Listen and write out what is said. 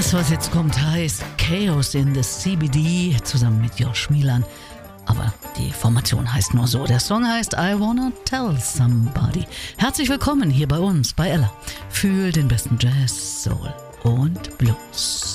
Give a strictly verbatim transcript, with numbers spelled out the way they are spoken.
Das, was jetzt kommt, heißt Chaos in the C B D zusammen mit Josh Milan. Aber die Formation heißt nur so. Der Song heißt I Wanna Tell Somebody. Herzlich willkommen hier bei uns, bei Ella. Fühl den besten Jazz, Soul und Blues.